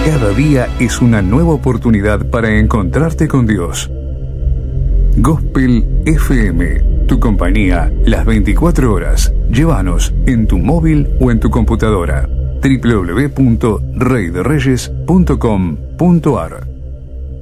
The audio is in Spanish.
Cada día es una nueva oportunidad para encontrarte con Dios. Gospel FM, tu compañía las 24 horas. Llévanos en tu móvil o en tu computadora. www.reydereyes.com.ar